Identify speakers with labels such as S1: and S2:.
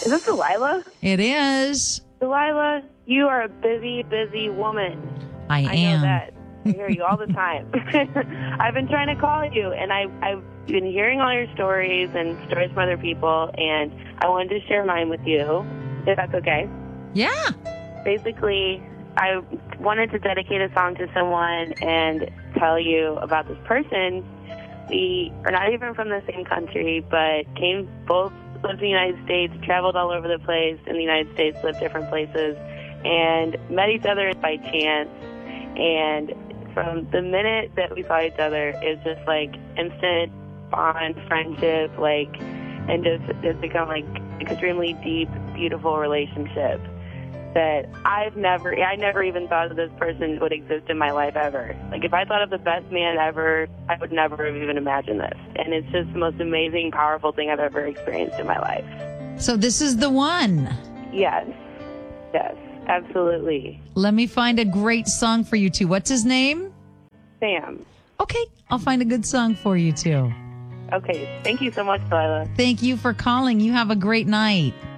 S1: Is this Delilah?
S2: It is.
S1: Delilah, you are a busy, busy woman.
S2: I
S1: I
S2: am.
S1: know that. I hear you all the time. I've been trying to call you, and I've been hearing all your stories and stories from other people, and I wanted to share mine with you, if that's okay.
S2: Yeah.
S1: Basically, I wanted to dedicate a song to someone and tell you about this person. We are not even from the same country, but both lived in the United States, traveled all over the place in the United States, lived different places, and met each other by chance. And from the minute that we saw each other, it was just like instant bond, friendship, and just it's become like extremely deep, beautiful relationship that I never even thought that this person would exist in my life ever. Like, if I thought of the best man ever, I would never have even imagined this. And it's just the most amazing, powerful thing I've ever experienced in my life.
S2: So this is the one.
S1: Yes, absolutely.
S2: Let me find a great song for you two. What's his name?
S1: Sam.
S2: Okay, I'll find a good song for you too.
S1: Okay, thank you so much, Delilah.
S2: Thank you for calling. You have a great night.